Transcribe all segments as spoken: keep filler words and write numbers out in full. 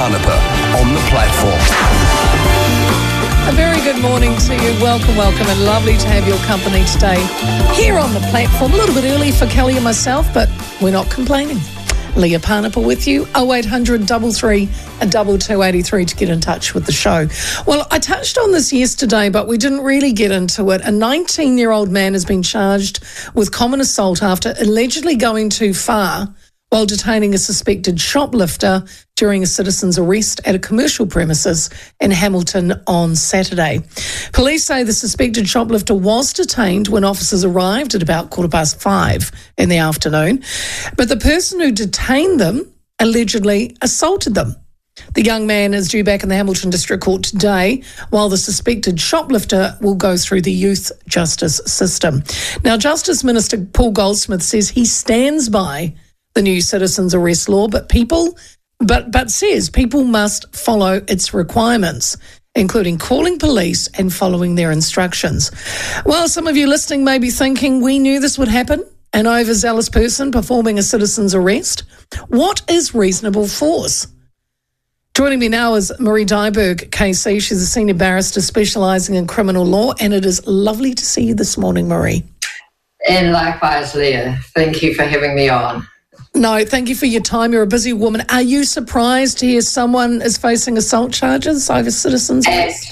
Panapa on the platform. A very good morning to you. Welcome, welcome, and lovely to have your company today here on the platform. A little bit early for Kelly and myself, but we're not complaining. Leah Panapa with you, oh eight hundred, three three, two two eight three to get in touch with the show. Well, I touched on this yesterday, but we didn't really get into it. A nineteen-year-old man has been charged with common assault after allegedly going too far while detaining a suspected shoplifter during a citizen's arrest at a commercial premises in Hamilton on Saturday. Police say the suspected shoplifter was detained when officers arrived at about quarter past five in the afternoon, but the person who detained them allegedly assaulted them. The young man is due back in the Hamilton District Court today, while the suspected shoplifter will go through the youth justice system. Now, Justice Minister Paul Goldsmith says he stands by the new citizens arrest law, but people, but but says people must follow its requirements, including calling police and following their instructions. Well, some of you listening may be thinking, we knew this would happen, an overzealous person performing a citizen's arrest. What is reasonable force? Joining me now is Marie Dyberg, K C. She's a senior barrister specialising in criminal law, and it is lovely to see you this morning, Marie. And likewise, Leah. Thank you for having me on. No, thank you for your time. You're a busy woman. Are you surprised to hear someone is facing assault charges over citizens' arrest?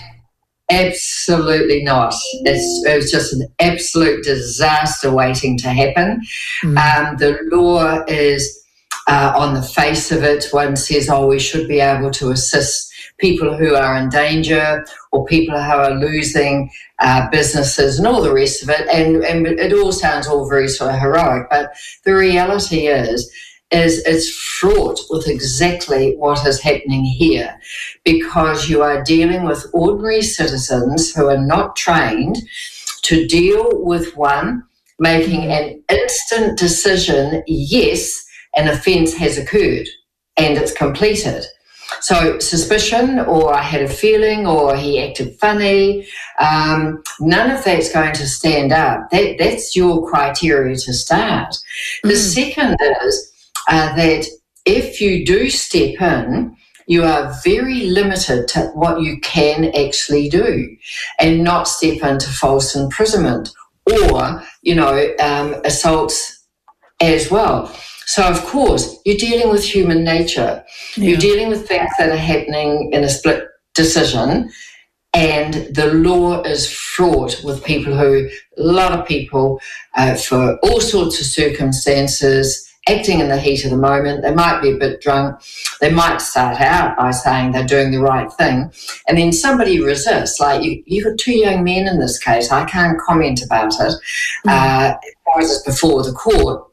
Absolutely not. It's, it was just an absolute disaster waiting to happen. Mm. Um, the law is, uh, on the face of it, one says, oh, we should be able to assist people who are in danger or people who are losing uh, businesses and all the rest of it. And, and it all sounds all very sort of heroic, but the reality is, is it's fraught with exactly what is happening here, because you are dealing with ordinary citizens who are not trained to deal with one, making an instant decision, yes, an offence has occurred and it's completed. So suspicion, or I had a feeling, or he acted funny, um, none of that's going to stand up. That, that's your criteria to start. Mm. The second is uh, that if you do step in, you are very limited to what you can actually do, and not step into false imprisonment or, you know, um, assaults as well. So, of course, you're dealing with human nature. Yeah. You're dealing with things that are happening in a split decision, and the law is fraught with people who, a lot of people, uh, for all sorts of circumstances, acting in the heat of the moment. They might be a bit drunk. They might start out by saying they're doing the right thing, and then somebody resists. Like, you, you've got two young men in this case. I can't comment about it. Mm. Uh, it was before the court.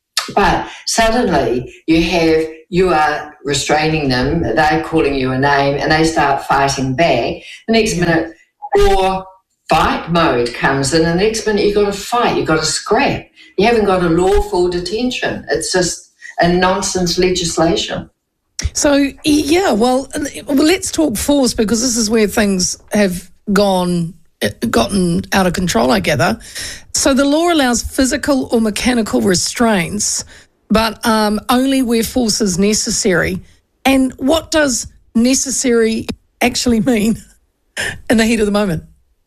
But suddenly you have, you are restraining them, they're calling you a name, and they start fighting back. The next minute, or fight mode comes in, and the next minute you've got to fight, you've got to scrap. You haven't got a lawful detention. It's just a nonsense legislation. So, yeah, well, well let's talk force, because this is where things have gone gotten out of control, I gather. So the law allows physical or mechanical restraints, but um, only where force is necessary. And what does necessary actually mean in the heat of the moment?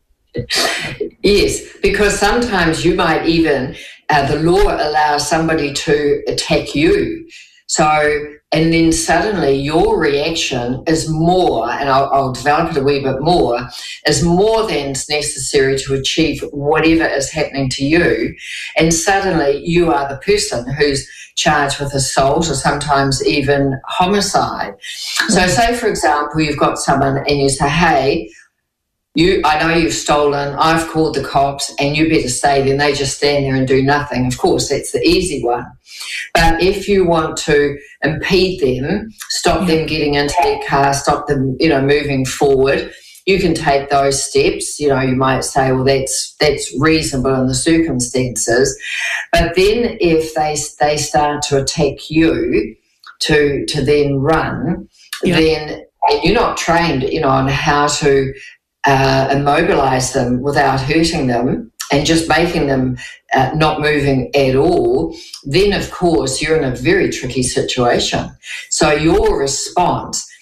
Yes, because sometimes you might even, uh, the law allows somebody to attack you. So, and then suddenly your reaction is more, and I'll, I'll develop it a wee bit more, is more than necessary to achieve whatever is happening to you. And suddenly you are the person who's charged with assault, or sometimes even homicide. Mm-hmm. So say, for example, you've got someone and you say, hey, You, I know you've stolen, I've called the cops, and you better stay there. And they just stand there and do nothing. Of course, that's the easy one. But if you want to impede them, stop them getting into their car, stop them, you know, moving forward, you can take those steps. You know, you might say, well, that's that's reasonable in the circumstances. But then if they they start to attack you to to then run, yeah. then and you're not trained, you know, on how to Uh, immobilise them without hurting them and just making them uh, not moving at all, then of course you're in a very tricky situation. So your response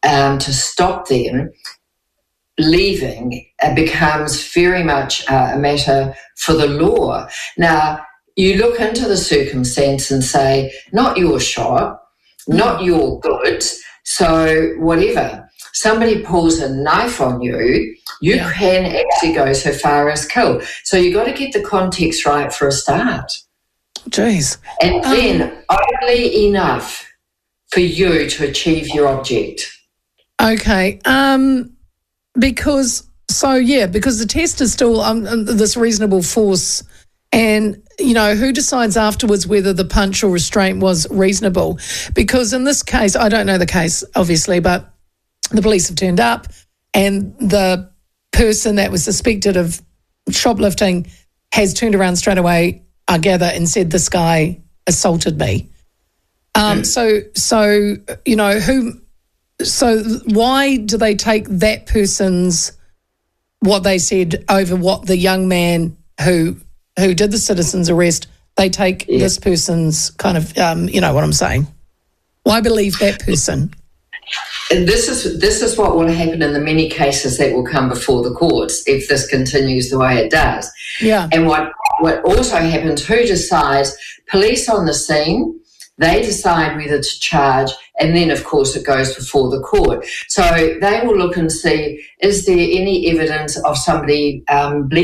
um, to stop them leaving uh, becomes very much uh, a matter for the law. Now, you look into the circumstance and say, not your shot, not your goods, so whatever. Somebody pulls a knife on you, you yeah. can actually go so far as kill. So you've got to get the context right for a start. Jeez. And then um, only enough for you to achieve your object. Okay. Um, because, so yeah, because the test is still um, this reasonable force, and, you know, who decides afterwards whether the punch or restraint was reasonable? Because in this case, I don't know the case, obviously, but the police have turned up and the person that was suspected of shoplifting has turned around straight away, I gather, and said, this guy assaulted me. Um, mm. So, so you know, who... So why do they take that person's, what they said, over what the young man who who did the citizen's arrest, they take yeah. this person's kind of, um, you know what I'm saying? Why believe that person? And this is this is what will happen in the many cases that will come before the courts if this continues the way it does. Yeah. And what, what also happens, who decides? Police on the scene, they decide whether to charge, and then, of course, it goes before the court. So they will look and see, is there any evidence of somebody um, bleeding?